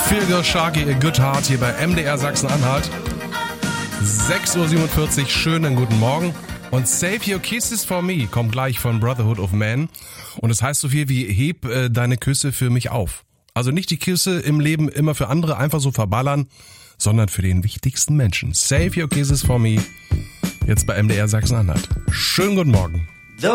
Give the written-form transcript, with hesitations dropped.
Feel Girl Sharky, A Good Heart hier bei MDR Sachsen-Anhalt. 6:47 Uhr, schönen guten Morgen. Und Save Your Kisses for Me kommt gleich von Brotherhood of Man. Und es heißt so viel wie, heb deine Küsse für mich auf. Also nicht die Küsse im Leben immer für andere einfach so verballern, sondern für den wichtigsten Menschen. Save Your Kisses for Me, jetzt bei MDR Sachsen-Anhalt. Schönen guten Morgen.